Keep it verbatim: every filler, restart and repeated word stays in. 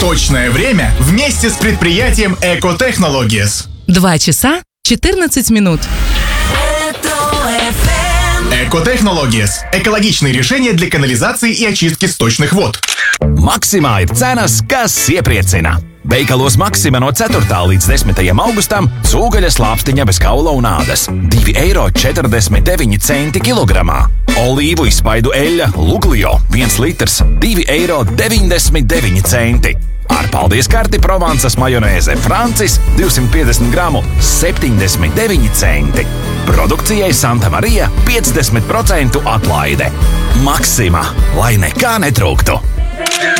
Точное время вместе с предприятием Экотехнологиес. Два часа четырнадцать минут. Экотехнологиес – экологичные решения для канализации и очистки сточных вод. Maksimā ir cenas, kas iepriecina. Veikalos Maksima no ceturtā līdz desmitajam augustam cūgaļas lāpstiņa bez kaula un ādas – divi eiro četrdesmit deviņi centi kilogramā. Olīvu izspaidu eļļa Luglio viens litrs – divi eiro deviņdesmit deviņi centi. Ar paldies karti Provansas majonēze Francis divsimt piecdesmit gramu septiņdesmit deviņi centi. Produkcijai Santa Marija piecdesmit procentu atlaide. Maksima, lai nekā netrūktu!